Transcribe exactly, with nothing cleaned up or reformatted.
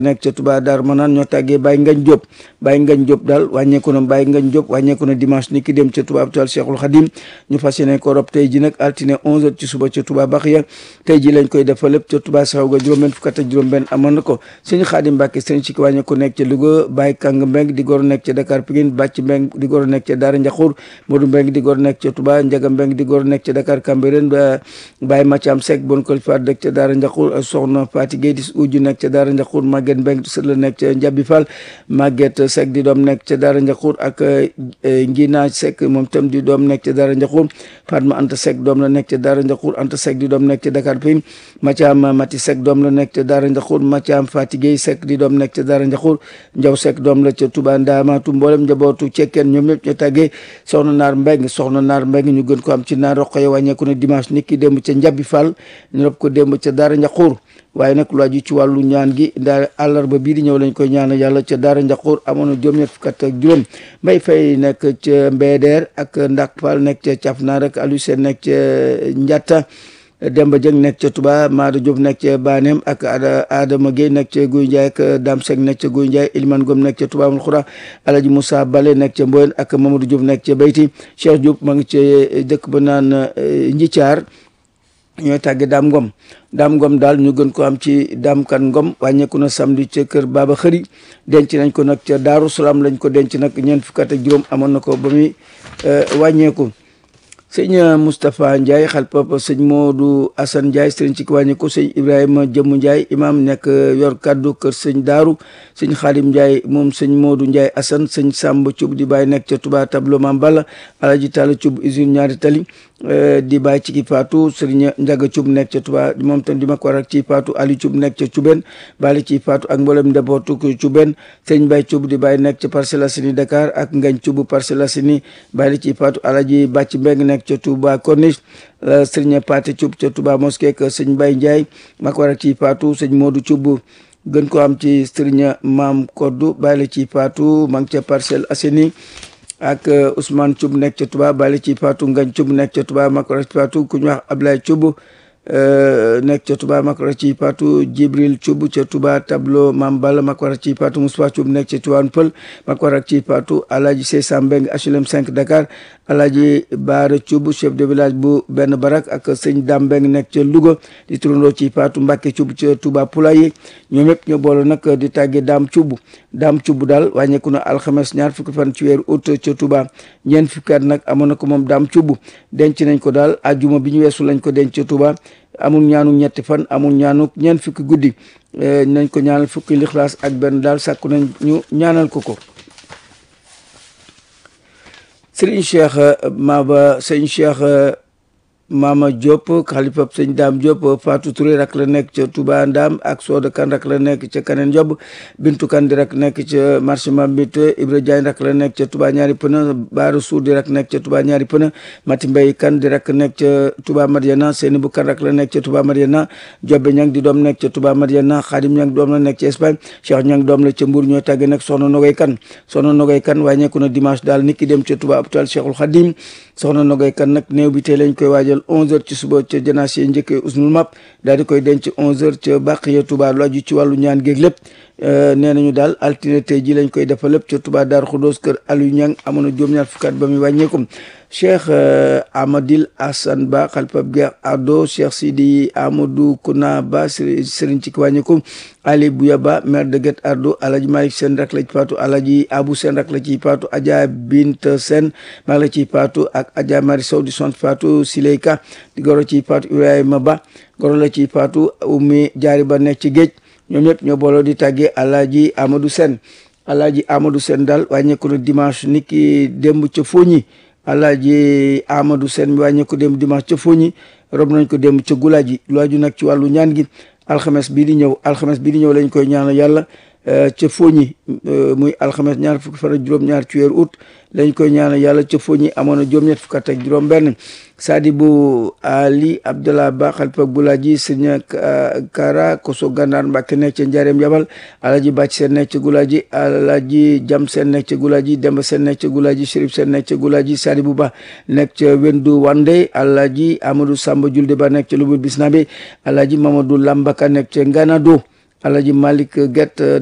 nekk ca Touba Darou Manane ñoo tàggee Baye Ngagne Diop Baye Ngagne Diop daal wàññeeku na Baye Ngagne Diop wàññeeku na dimanche ni ki dem ca Touba hôpital Cheikhul Khadim ñu fas yéene ko rob tey ji nag altine onze heures ci suba ca Touba Baxiya tey ji lañ koy defal lépp ca Touba saxaw ga juróom-benn fukk ak juróom-benn amoon na ko sëñ Khadim Mbacke sëñ ci wàññeeku nekk ca Louga Baye Kang Mbeng di gor nekk ca Dakar Pikine Bàcc Mbeng di gor nekk ca Daara Njaxur Modou Mbeng di gor nekk ca Touba Njaga Mbeng di gor nekk ca Dakar Cambérène Baye Mathiam Seck bon ko faat dëkk ca Daara Njaxur soxna Fati Gueye di uju nekk ca Daara Njaxur Maguette Mbeng sët la nekk ca Njabi Fall Maguette Seck di doom nekk ca Daara Njaxur ak Ngina Seck moom tam di doom nekk ca Daara Njaxur Fatma Anta Seck doom la nekk ca Daara Njaxur Anta Seck di doom nekk ca Dakar Pikine Mathiam Mati Seck doom la nekk ca Daara Njaxur Mathiam Fati Gueye Seck di doom nekk ca Daara Njaxur Njaw Seck doom la ca Touba Ndamatu mboolem njabootu cekkeen ñoom ñëpp ñu tàggee soxna Naar Mbeng soxna Naar Mbeng ñu gën ko am ci Naar Roqoye wàññeeku na dimanche niki démb ca Njabi Fall ñu rob ko démb ca Daara Njaxur waaye nag lu aju ci wàllu ñaan gi ndaa àllarba bii di ñëw lañ koy ñaanal yàlla ca Daara Njaxur amoon na juróom-ñett fukk ak juróom Mbay Fay nekk ca Mbédéer ak Ndak Fall nekk ca Cafnaar ak Aliou Sène nekk ca Njatta Demba Dieng nekk ca Touba Maada Diop nekk ca Banem ak Adama Gueye nekk ca Guy Ndiaye ak Dame Seck nekk ca Guy Ndiaye Iliman Gom nekk ca Touba Mul Xura Alaji Moussa Bale nekk ca Mboyen ak Mamadou Diop nekk ca Beyti Cheikh Diop ma ngi ca dëkk ba naan Njithiar ñooy tàgge Daam Ngom Daam Ngom daal ñu gën ko am ci Daam Kan Ngom wàññeeku na samedi ca kër Baba Xëri denc nañ ko nag ca Daaru Salaam lañ ko denc nag ñeent fukk ak juróom amoon na ko ba muy wàññeeku sëñ Moustapha Ndiaye xalpap sëñ Modou Assane Ndiaye sëriñ ci ki wàññeeku sëñ Ibrahima Jëmm Ndiaye imam nekk yor kaddu kër sëñ Daaru sëñ Xaadim Ndiaye moom sëñ Modou Ndiaye Assane sëñ Samb Cub di bàyyi nekk ca Touba tableau Mam Balla Alaji Talla Cub usine ñaari tali di bàyyi ci ki faatu sëriñ Njaga Cub nekk ca Touba moom tam di mag war ak ci faatu Ali Cub nekk ca Cuben bali ci faatu ak mboolem ndebootu Cuben sëñ Bay Cub di bàyyi nekk ca Parcelles Assainies Dakar ak Ngañ Cub Parcelles Assainies bali ci faatu Alaji Bàcc Mbeng nekk ca Touba Corniche sëriñ Paté Cub ca Touba Mosquée ak sëñ Bay Ndiaye mag war ak ci faatu sëñ Modou Cub gën ko am ci sëriñ Maam Koddu bali ci faatu ma ngi ca Parcelles Assainies ak Ousmane Thioub nekk ca Touba bàyyi ci Fatou Ngagne Thioub nekk ca Touba makora ci Fatou ku ñu wax Ablaye Thioub nekk ca Touba makora ci Fatou Djibril Thioub ca Touba tableau Mam Balla makora ci Fatou Moussa Thioub nekk ca Tivaouane Peulh makora ci Fatou Alhaji Seysa Mbeng H L M cinq Dakar Alhaji Baara Thioub chef de village bu benn barak ak sëñ Dam Mbeng nekk ca Louga di turandoo ci Fatou Mbacke Thioub ca Touba Poulaye ñoom ñëpp ñoo boole nag di tàggee Dame Thioub Dame Thioub daal wàññeeku na alxames ñaar fukki fan ci weeru août ca Touba ñeent fukki at nag amoon na ko moom Dame Thioub denc nañ ko daal ajjuma bi ñu weesu lañ ko denc ca Touba amul ñaanu ñetti fan amul ñaanu ñeent fukki guddi nañ ko ñaanal fukki lixlaas ak benn daal sàkku nañ ñu ñaanal ko ko Serigne Cheikh Maba sëñ Cheikh Mama Diop xalifa sëñ Dame Diop Fatou Touré rak la nekk ca Touba Ndam ak Soda Kan rak la nekk ca Kaneen Job Bintu Kan di rak nekk ca marché Mambite Ibra Diagne rak la nekk ca Touba ñaari pëna Baaru Suur di rak nekk ca Touba ñaari pëna Mati Mbay Kan di rak nekk ca Touba Mariana Seeni bu Kan rak la nekk ca Touba Mariana Jobbe Ñang di doom nekk ca Touba Mariana Xaadim Ñang doom la nekk ca Espagne Cheikh Ñang doom la ca Mbour ñoo tàgge nag Soxna Nogay Kan Soxna Nogay Kan wàññeeku na dimanche daal niki dem ca Touba hôpital Cheikhul Khadim Soxna Nogay Kan nag néew bi tey lañ koy waajal onze heures ci suba ca janaas yi njëkkee usnul map daal di koy denc onze heures ca Baqiya Touba lu aju ci wàllu ñaan géeg lépp nee nañu daal altine tey ji lañ koy defa lépp ca Touba Daaru Xudoos kër Aliou Ñang amoon na juróom-ñaar fukkaat ba muy wàññeekum Cheikh Amadil Hassan Ba xalpab Guerre Ardo Cheikh Sidi Amadou Kouna Ba sëriñ ci ki wàññeekum Ali Bouya Ba maire de Guet Ardo Alaji Malick Sène rak la ci faatu Alaji Abou Sène rak la ciy faatu Adja Bint Sène mak la ciy faatu ak Adja Mari Sow di sont faatu Sileyka di goro ciy faatu Ibrahima Ba goro la ciy faatu Oumy Jaari Ba nekk ci géej ñoom ñëpp ñoo booloo di tàggee Alaji Amadou Sène Alaji Amadou Sène daal wàññeeku na dimanche niki démb ca Fogny Alaaji Amadou Sène mi wàññeeku dem dimanche ca Fogny rob nañ ko dem ca Gulaaji lu aju nag ci wàllu ñaan gi alxames bii di ñëw alxames bii di ñëw lañ koy ñaanal yàlla ca Fogny muy alxames ñaar fukki fan ak juróom-ñaar ci weeru août lañ koy ñaanal yàlla ca Fogny amoon na juróom-ñett fukk ak juróom benn Sadibou Ali Abdallah Ba xalifa Gulaaji sëñ Kara Koso Gànnaar Mbàkke nekk ca Njaareem Yabal Alaji Bàcc Seen nekk ca Gulaaji Alaji Jam Seen nekk ca Gulaaji Demba Seen nekk ca Gulaaji Chérif Seen nekk ca Gulaaji Sadibou Ba nekk ca Wendu Wande Alaji Amadou Samba Julde Ba nekk ca Lubul Bisnabe Alaji Mamadou Lambaka nekk ca Nganado Alaji Malick Guèye